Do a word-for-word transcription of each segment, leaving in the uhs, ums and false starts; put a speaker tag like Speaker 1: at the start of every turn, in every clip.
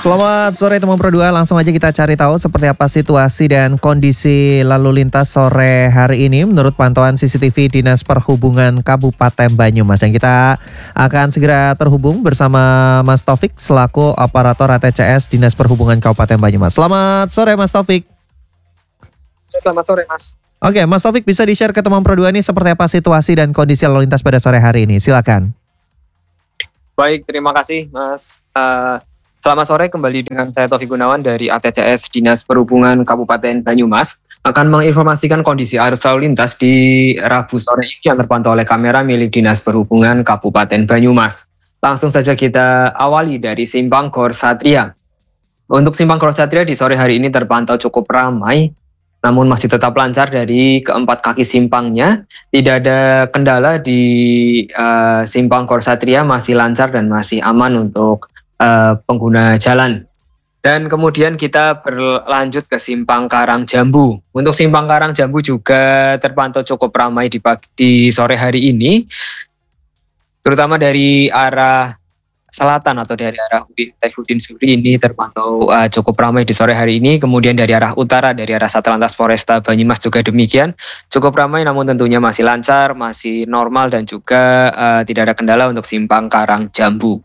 Speaker 1: Selamat sore teman Pro dua, langsung aja kita cari tahu seperti apa situasi dan kondisi lalu lintas sore hari ini menurut pantauan C C T V Dinas Perhubungan Kabupaten Banyumas. Dan kita akan segera terhubung bersama Mas Taufik selaku operator A T C S Dinas Perhubungan Kabupaten Banyumas. Selamat sore Mas Taufik.
Speaker 2: Selamat sore Mas.
Speaker 1: Oke Mas Taufik, bisa di-share ke teman Pro dua ini seperti apa situasi dan kondisi lalu lintas pada sore hari ini, silakan.
Speaker 2: Baik, terima kasih Mas. Uh, Selamat sore, kembali dengan saya Taufik Gunawan dari A T C S Dinas Perhubungan Kabupaten Banyumas akan menginformasikan kondisi arus lalu lintas di Rabu sore ini yang terpantau oleh kamera milik Dinas Perhubungan Kabupaten Banyumas. Langsung saja kita awali dari Simpang Gor Satria. Untuk Simpang Gor Satria di sore hari ini terpantau cukup ramai, namun masih tetap lancar dari keempat kaki simpangnya. Tidak ada kendala di uh, Simpang Gor Satria, masih lancar dan masih aman untuk Uh, pengguna jalan. Dan kemudian kita berlanjut ke Simpang Karang Jambu. Untuk Simpang Karang Jambu juga terpantau cukup ramai di, pagi, di sore hari ini, terutama dari arah selatan atau dari arah Saifuddin Suri ini terpantau uh, cukup ramai di sore hari ini. Kemudian dari arah utara, dari arah Satlantas Polresta Banyumas juga demikian, cukup ramai namun tentunya masih lancar, masih normal dan juga uh, tidak ada kendala untuk Simpang Karang Jambu.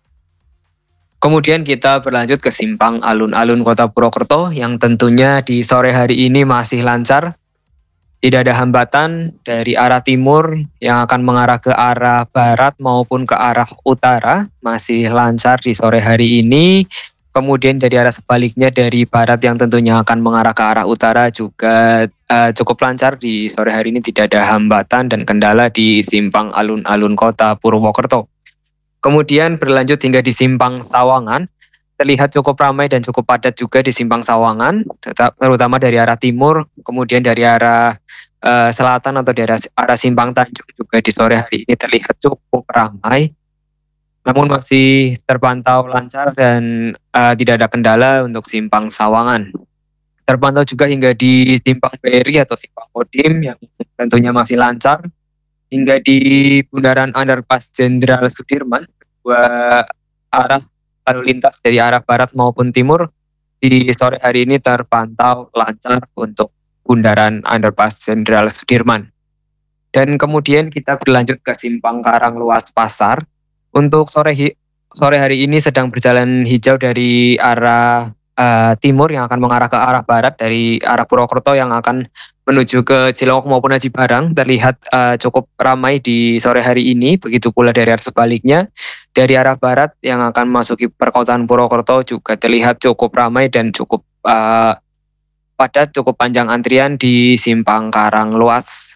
Speaker 2: Kemudian kita berlanjut ke Simpang Alun-Alun Kota Purwokerto yang tentunya di sore hari ini masih lancar. Tidak ada hambatan dari arah timur yang akan mengarah ke arah barat maupun ke arah utara. Masih lancar di sore hari ini. Kemudian dari arah sebaliknya dari barat yang tentunya akan mengarah ke arah utara juga uh, cukup lancar di sore hari ini. Tidak ada hambatan dan kendala di Simpang Alun-Alun Kota Purwokerto. Kemudian berlanjut hingga di Simpang Sawangan, terlihat cukup ramai dan cukup padat juga di Simpang Sawangan, terutama dari arah timur, kemudian dari arah uh, selatan atau dari arah, arah Simpang Tanjung juga di sore hari ini terlihat cukup ramai. Namun masih terpantau lancar dan uh, tidak ada kendala untuk Simpang Sawangan. Terpantau juga hingga di Simpang Beri atau Simpang Kodim yang tentunya masih lancar. Hingga di Bundaran Underpass Jenderal Sudirman, dua arah lalu lintas dari arah barat maupun timur di sore hari ini terpantau lancar untuk Bundaran Underpass Jenderal Sudirman. Dan kemudian kita berlanjut ke Simpang Karang Luas Pasar. Untuk sore hi- sore hari ini sedang berjalan hijau dari arah uh, timur yang akan mengarah ke arah barat, dari arah Purwokerto yang akan menuju ke Cilongok maupun Aji Barang terlihat uh, cukup ramai di sore hari ini. Begitu pula dari arah sebaliknya, dari arah barat yang akan memasuki perkotaan Purwokerto juga terlihat cukup ramai dan cukup uh, padat, cukup panjang antrian di Simpang Karang Luas.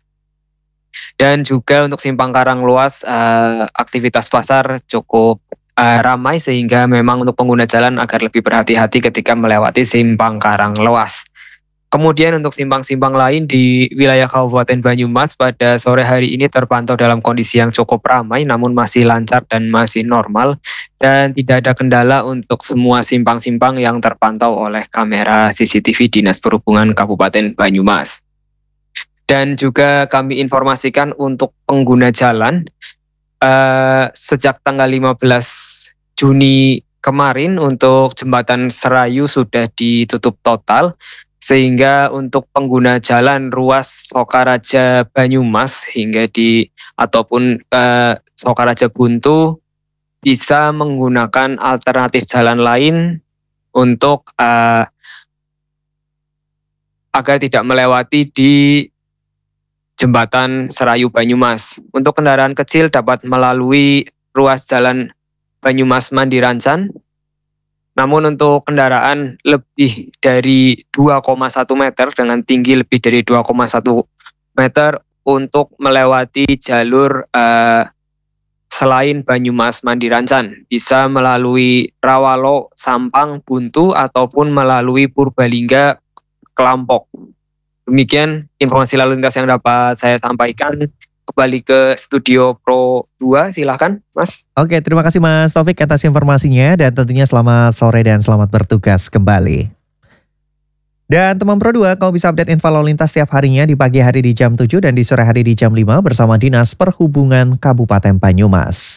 Speaker 2: Dan juga untuk Simpang Karang Luas uh, aktivitas pasar cukup uh, ramai sehingga memang untuk pengguna jalan agar lebih berhati-hati ketika melewati Simpang Karang Luas. Kemudian untuk simpang-simpang lain di wilayah Kabupaten Banyumas pada sore hari ini terpantau dalam kondisi yang cukup ramai namun masih lancar dan masih normal dan tidak ada kendala untuk semua simpang-simpang yang terpantau oleh kamera C C T V Dinas Perhubungan Kabupaten Banyumas. Dan juga kami informasikan untuk pengguna jalan uh, sejak tanggal lima belas Juni kemarin untuk jembatan Serayu sudah ditutup total. Sehingga untuk pengguna jalan ruas Sokaraja Banyumas hingga di ataupun uh, Sokaraja Buntu bisa menggunakan alternatif jalan lain untuk uh, agar tidak melewati di jembatan Serayu Banyumas. Untuk kendaraan kecil dapat melalui ruas jalan Banyumas Mandirancan. Namun untuk kendaraan lebih dari dua koma satu meter dengan tinggi lebih dari dua koma satu meter untuk melewati jalur uh, selain Banyumas Mandirancan bisa melalui Rawalo, Sampang, Buntu ataupun melalui Purbalingga, Kelampok. Demikian informasi lalu lintas yang dapat saya sampaikan. Kembali ke studio Pro dua, silahkan Mas.
Speaker 1: Oke, terima kasih Mas Taufik atas informasinya dan tentunya selamat sore dan selamat bertugas kembali. Dan teman Pro dua, kamu bisa update info lalu lintas setiap harinya di pagi hari di jam tujuh dan di sore hari di jam lima bersama Dinas Perhubungan Kabupaten Banyumas.